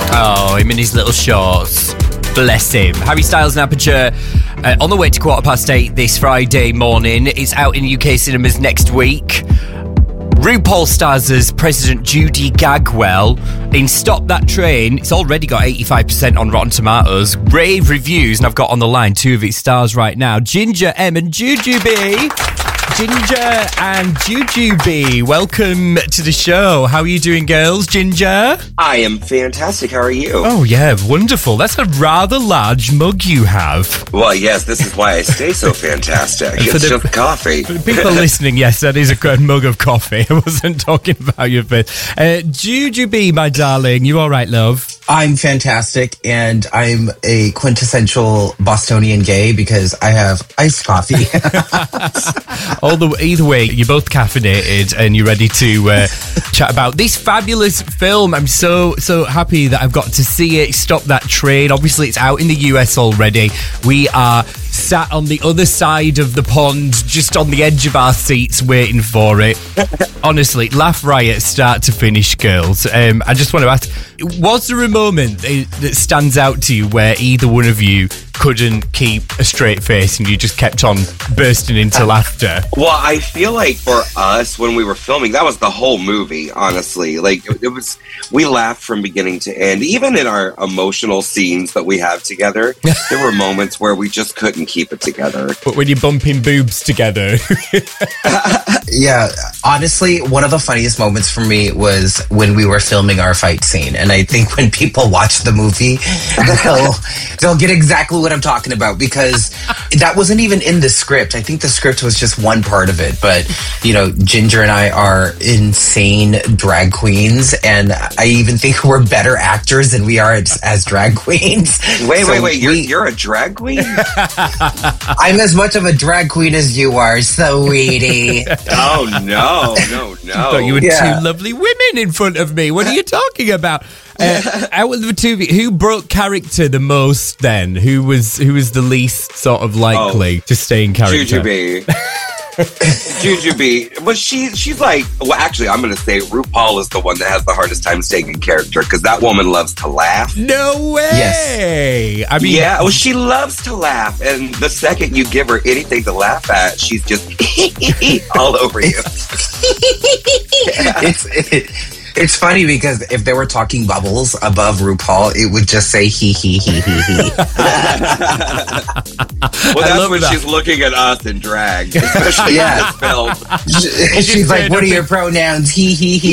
Oh, him in his little shorts. Bless him. Harry Styles and Aperture on the way to 8:15 this Friday morning. It's out in UK cinemas next week. RuPaul stars as President Judy Gagwell in Stop That Train. It's already got 85% on Rotten Tomatoes. Rave reviews, and I've got on the line two of its stars right now, Ginger M and Jujubee. Ginger and Jujubee, welcome to the show. How are you doing, girls? Ginger? I am fantastic. How are you? Oh, yeah, wonderful. That's a rather large mug you have. Well, yes, this is why I stay so fantastic. It's just coffee. For the people listening, yes, that is a good mug of coffee. I wasn't talking about your face. Jujubee, my darling, you all right, love? I'm fantastic, and I'm a quintessential Bostonian gay because I have iced coffee. Either way, you're both caffeinated and you're ready to chat about this fabulous film. I'm so happy that I've got to see it. Stop That Train. Obviously, it's out in the US already. We are sat on the other side of the pond, just on the edge of our seats, waiting for it. Honestly, laugh riot start to finish, girls. I just want to ask, was there a moment that stands out to you where either one of you couldn't keep a straight face and you just kept on bursting into laughter? Well, I feel like for us, when we were filming, that was the whole movie, honestly. Like, it was, we laughed from beginning to end. Even in our emotional scenes that we have together, there were moments where we just couldn't keep it together. But when you're bumping boobs together. Yeah, honestly, one of the funniest moments for me was when we were filming our fight scene. And I think when people watch the movie, they'll get exactly what I'm talking about, because that wasn't even in the script. I think the script was just one part of it. But, you know, Ginger and I are insane drag queens, and I even think we're better actors than we are as drag queens. Wait. You're a drag queen? I'm as much of a drag queen as you are, sweetie. Oh, no. I thought you were two lovely women in front of me. What are you talking about? Out of the two of you, who broke character the most then? Who was the least sort of likely to stay in character? Jujubee. Well, she's like, well, actually, I'm going to say RuPaul is the one that has the hardest time staying in character, because that woman loves to laugh. No way! Yes. I mean, yeah, well, she loves to laugh, and the second you give her anything to laugh at, she's just all over you. It's funny because if they were talking bubbles above RuPaul, it would just say he. Well, that's when she's looking at us in drag, especially in this film. She's like, "What are your pronouns?" He.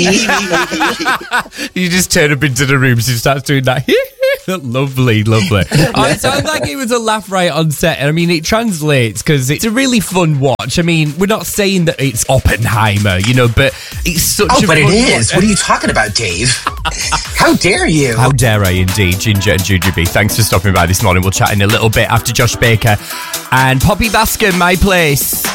You just turn up into the room, she starts doing that. Lovely. Oh, it sounds like it was a laugh riot on set. And I mean, it translates because it's a really fun watch. I mean, we're not saying that it's Oppenheimer, you know, but it's such a but fun it is. watch. What are you talking about, Dave? How dare you? How dare I indeed, Ginger and Jujubee. Thanks for stopping by this morning. We'll chat in a little bit after Josh Baker and Poppy Bascom, My Place.